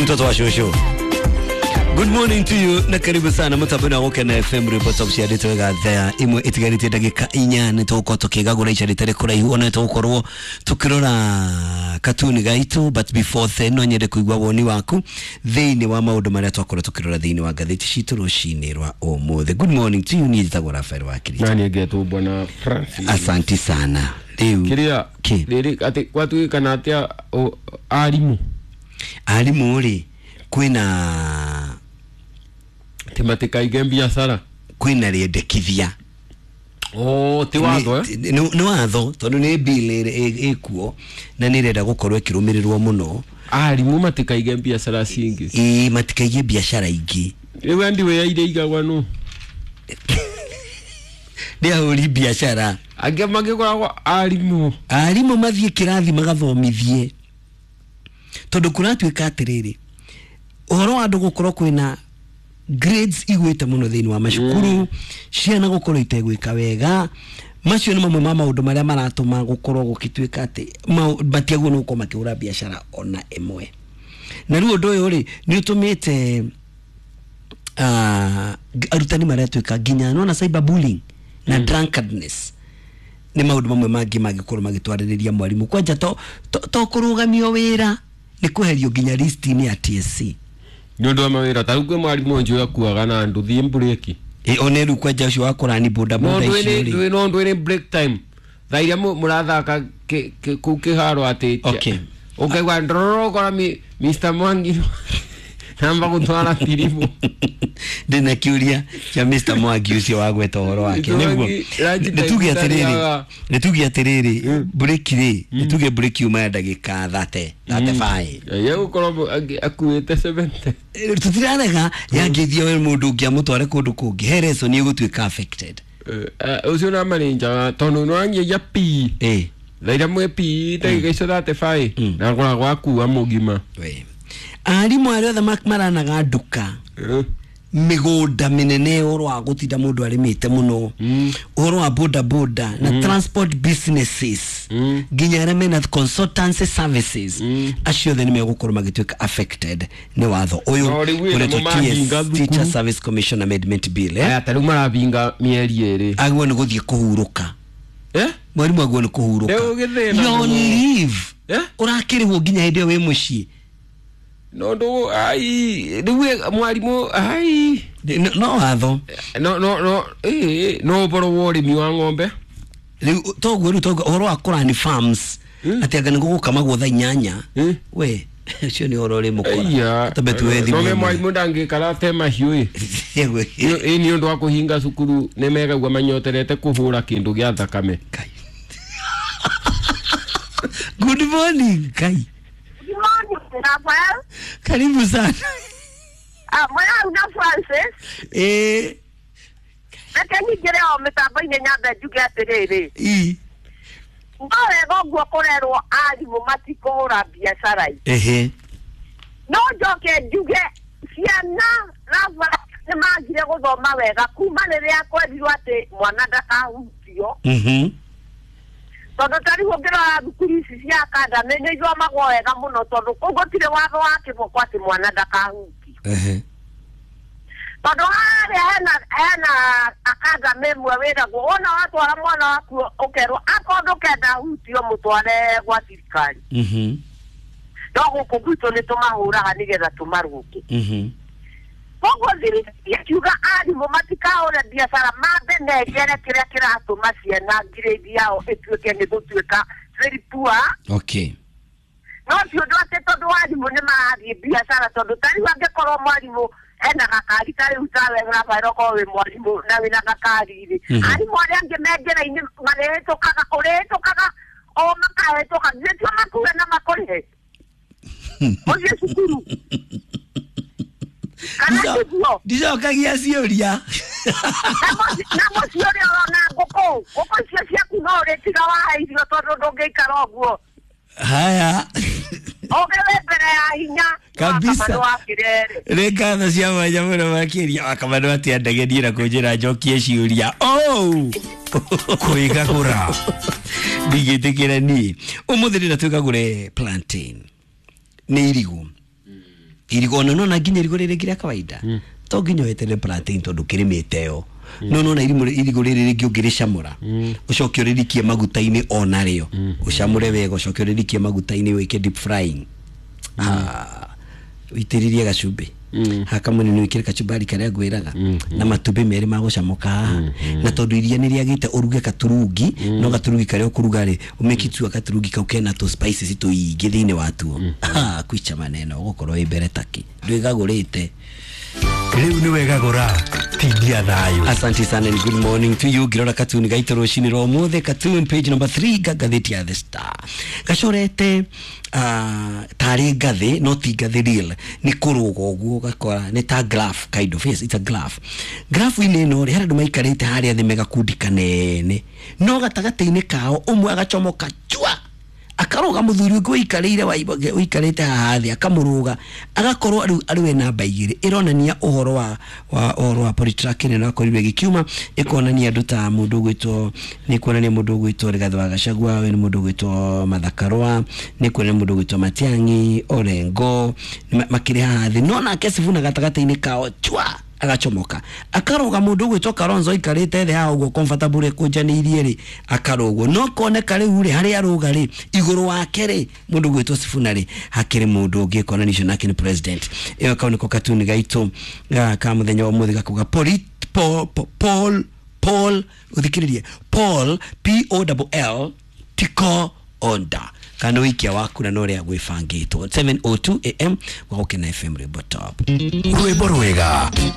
mtoto wa shosho. Good morning to you na karibu sana mutabuna woke na FM report of share twega thea imwe itigarite dagika 4 nitoko tukigagura icari tare kuraihu ona tukorwo tukirora katuni gaitu but before then no nyende kuigwa woni waku thiini wa maundu maria twakora tukirora thiini wa gatheti citu rucini rwa omothe. Good morning to you ni tagora fair wa kiri nani getu bwana Francis. Asante sana leo kiria riri ati watu kana atia alimu ri kwina tematika igembia sara kwina riendekithia ti watho no watho tondu ni bill ekuo na ni renda gukorwo ikirumirirwo muno alimu matika igembia sara singi matika ige biashara ingi riu andiwe ya ire igagwa no ni ahuri biashara age magikora alimu mathie kirathi magathomithie tondu kuratwika atiriri uhoro wa andu gukorwo kwina grades igwite muno thiini wa mashukuru ciana gukorwo itegwika wega macio ni mamwe ma maundu maria maratuma gukorwo gukitwika ati batiaguo no gukoma kiura biashara ona emwe na riu undu uyu ri ni utumite arutani maratwika ginya no na cyberbullying na drunkenness ni maundu mamwe mangi magikorwo magitwaririria mwarimu kwanja to kurugamio wira ni kuherio ginya list ni ya TSC nyondo wa mawira tarugwe mwarimu njo yakuaga na ndu thie breaki oneru kwanja ucio wakora ni boda icio no ndo ni break time thairia murathaka kukiharo ati okay wa ndoro kora Mr Mwangi namba gutwara filimu ndina kiuria kia Mr Mwangi ucio wagweta horo wake niguo nitugi atiriri break ri nituge break uma ndagika 35 ye ukoro akuite 70 tutiranaga yangithio we mundu ngia mutware kundu kungi hereso ni gutwika affected ucio na marinja tono no angi ya pi thaira mwe pi ndagika 35 na gora gwaku amugima we alimu aria othe maranaga nduka migunda minene oro wa gutinda mundu arimite muno oro wa boda na transport businesses ginya arame na consultancy services acio the nimegukorwo magitwika affected ni watho uyu Teacher Service Commission Amendment Bill ataru marabinga mieri eri agwo ni guthie kuhuruka mwarimu agwo ni kuhuruka you leave urakirihwo ginya hinde we mucii no ai niwe mwarimu ai no watho no boro wori mi wa ng'ombe togu horo akora ni farms atiaga ngo gukamagwo tha 8 we cio ni horo ri mukora tabetu wethi no mwarimu ndangi karate mahiu ni ndo akuhinga cukuru ne megagwa manyoterete kuhura kindu gya thakame good morning kai Rafael. Karibu sana. Mwana una Francis. Lakini gere o mitambo ine nyambe njuge atiriri. Ngore gogwo kurerwo alimu matikora biashara. No joke njuge ciana Rafa ni magire guthoma wega kuma riria kwerirwo ati mwana ndakahutio. Tondu tari hongera thukuru ici cia academy ni ithomagwo wega muno tondu kugutire watho wa kiboko ati mwana ndakahuti tondu haria hena academy mwe wiragwo ona watwara mwana waku ukerwo akondu kenda hutio mutware gwa thirikari no guku gwitu ni tumahuraga nigetha tumaruke Pogo ziri yakiuga alimu matikaona biashara mabe negere kiria kiratuma ciana grade yao etuike ni gutwika very poor. Okay. No ciondo ate tondu alimu ni marathie biashara tondu tari wangekorwo mwarimu ena gakari kari utawe Rafael ko we mwarimu na wina gakari ri alimu aria ange megera-ini marehitukaga urehitukaga o makahituka nitio makuwe na makore oye cukuru ndicokagia ciuria namo ciuria ona ngũkũ cio ciaku no ũrĩtiga wahairio tondũ ndũngĩikara ũguo haya ũgĩwe mbere ya hinya kabisa nĩ ngatho cia mwanya mũno makĩria Wakamanu atiandagenie na kũnjĩra njokie ciuria kũigagũra ndigĩtĩkĩra niĩ ũmũthĩ ndĩna twĩkagũre plantain nĩ irigu irigo no na nginya irigo riri gira kawaida to nginya wetere plantain tondu kirimite yo no na irigo riri ringi ungirishamura ucoke uririkie maguta-ini onario ucamure wega ucoke uririkie maguta-ini wike deep frying uitiririe gacumbi hakamwe ni wikire kachumbari karia gwiraga na matumbi meri magucamoka na tondu iria ni riagite uruge katurungi no gaturungi karia ukuruga ri umekitua katurungi kau kena to spices to ingi thini watuo kwicha maneno gukorwo imbere taki ndwigagurite riu ni wega gora tidia thayo. Asante sana and good morning to you. Girora katuni gaito roshini ro muthe katuni page number 3 gagatheti ya The Star gacorete tari gathi no ti gathi real ni kuruga uguo gakora ni ta graph kind of. Yes, it's a graph ine no ri handu maikarite haria thi mega kundi kanene no gatagati-ini kao umwe agachomoka chwa akaroga muthuri ngo ikarire wikarite hathi akamuruga agakorwo ari we namba 2 ironania uhoro wa politracking na korirwe gikiuma ikonania nduta mundu gwitwo ni kuonania mundu gwitwo Rigathi wa Gachagua we ni mundu gwitwo Mathakarwa ni kuonania mundu gwitwo Matiang'i Orengo makiri hathi no na kesifuna gatagati-ini kao chwa agachomoka akaroga mundu gwitwo Kalonzo ikarite the ha ugo comfortable kunjanirie ri akarogo no koneka ri uri hari aruga ri iguru wake ri mundu gwitwo Sifuna ri hakiri mundu ungi konanishio nake ni president iyo kauni ko katuni gaito ka muthenya wa muthi gakuga Paul uthikiririe Paul POLL tiko onda kana wikia waku na nore ya gwifangitwo 7:02 am wa Ukena FM Rwimbo Top Rwimbo rwega